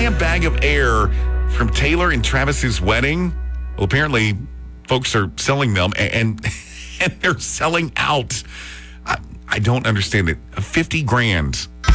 giant bag of air from Taylor and Travis's wedding. Well, apparently, folks are selling them, and they're selling out. I don't understand it. 50 grand